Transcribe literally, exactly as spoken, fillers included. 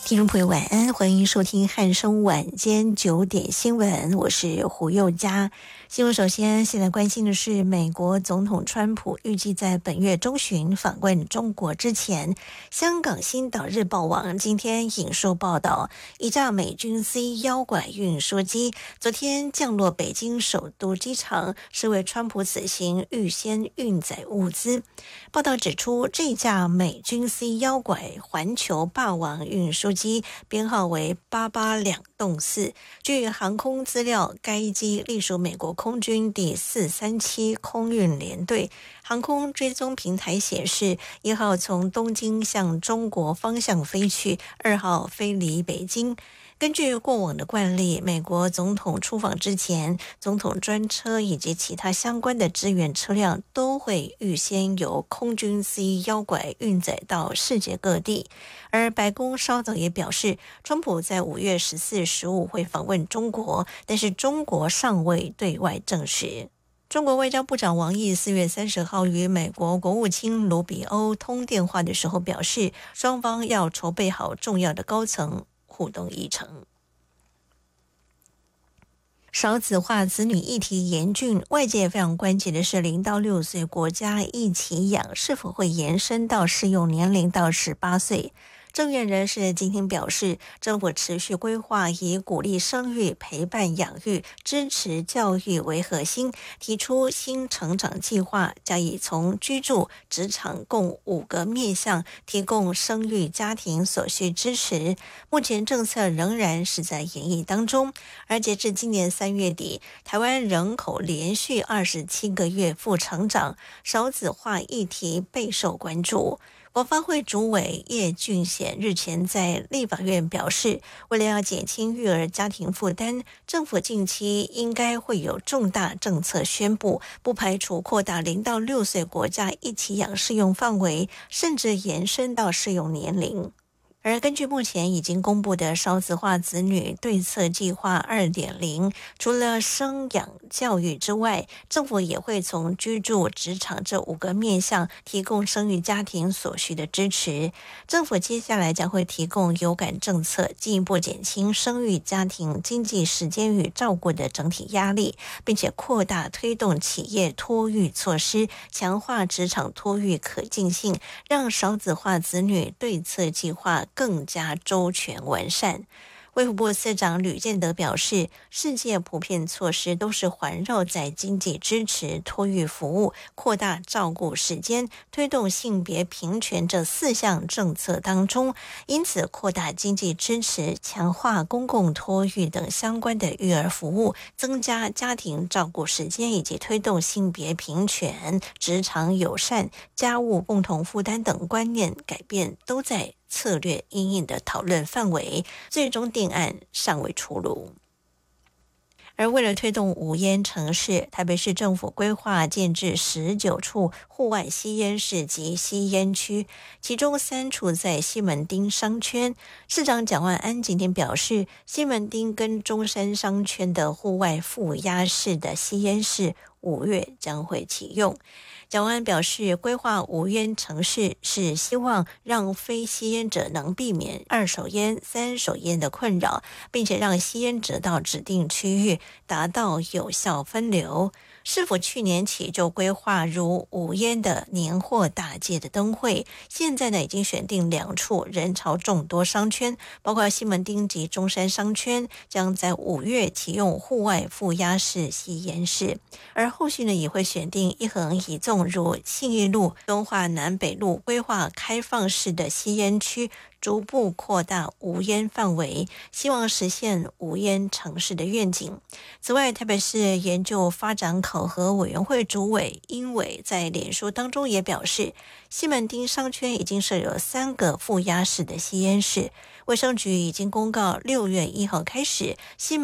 听众朋友晚安，欢迎收听汉声晚间九点新闻，我是胡宥嘉。新闻首先现在关心的是，美国总统川普预计在本月中旬访问中国之前，香港星岛日报网今天引述报道，一架美军 C 妖拐运输机昨天降落北京首都机场，是为川普此行预先运载物资。报道指出，这架美军 C 妖拐环球霸王运输机编号为八八两栋四，据航空资料，该机隶属美国空军第四三七空运联队。航空追踪平台显示，一号从东京向中国方向飞去，二号飞离北京。根据过往的惯例，美国总统出访之前，总统专车以及其他相关的支援车辆都会预先由空军 C 妖拐运载到世界各地。而白宫稍早也表示，川普在五月十四、十五会访问中国，但是中国尚未对外证实。中国外交部长王毅四月三十号与美国国务卿卢比欧通电话的时候表示，双方要筹备好重要的高层互动议程。少子化子女议题严峻，外界非常关切的是，零到六岁国家一起养是否会延伸到适用年龄到十八岁。政院人士今天表示，政府持续规划以鼓励生育、陪伴养育、支持教育为核心，提出新成长计划，加以从居住、职场共五个面向提供生育家庭所需支持。目前政策仍然是在研议当中，而截至今年三月底，台湾人口连续二十七个月负成长，少子化议题备受关注。国发会主委叶俊显日前在立法院表示，为了要减轻育儿家庭负担，政府近期应该会有重大政策宣布，不排除扩大零到六岁国家一起养适用范围，甚至延伸到适用年龄。而根据目前已经公布的少子化子女对策计划 二点零， 除了生养教育之外，政府也会从居住、职场这五个面向提供生育家庭所需的支持。政府接下来将会提供有感政策，进一步减轻生育家庭经济时间与照顾的整体压力，并且扩大推动企业托育措施，强化职场托育可进性，让少子化子女对策计划更加周全完善。卫福部司长吕建德表示，世界普遍措施都是环绕在经济支持、托育服务、扩大照顾时间、推动性别平权这四项政策当中，因此扩大经济支持、强化公共托育等相关的育儿服务，增加家庭照顾时间，以及推动性别平权、职场友善、家务共同负担等观念改变，都在策略因应的讨论范围，最终定案尚未出炉。而为了推动无烟城市，台北市政府规划建置十九处户外吸烟室及吸烟区，其中三处在西门町商圈。市长蒋万安今天表示，西门町跟中山商圈的户外负压式的吸烟室五月将会启用。蒋万安表示，规划无烟城市是希望让非吸烟者能避免二手烟、三手烟的困扰，并且让吸烟者到指定区域达到有效分流。市府去年起就规划如无烟的年货大街的灯会，现在呢已经选定两处人潮众多商圈，包括西门町及中山商圈，将在五月启用户外负压式吸烟室，而后续呢也会选定一横一纵如信义路、东华南北路规划开放式的吸烟区，逐步扩大无烟范围，希望实现无烟城市的愿景。此外，台北市研究发展考核委员会主委殷伟在脸书当中也表示，西门町商圈已经设有三个负压式的吸烟室，卫生局已经公告六月一号开始，西门